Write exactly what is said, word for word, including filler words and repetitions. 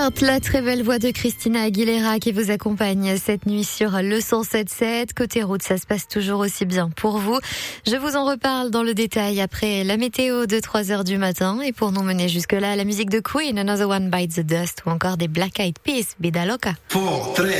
Hurt, la très belle voix de Christina Aguilera qui vous accompagne cette nuit sur le cent sept sept. Côté route, ça se passe toujours aussi bien pour vous. Je vous en reparle dans le détail après la météo de trois heures du matin. Et pour nous mener jusque-là, la musique de Queen, Another One Bites the Dust ou encore des Black Eyed Peas, Vida Loca. Four, three.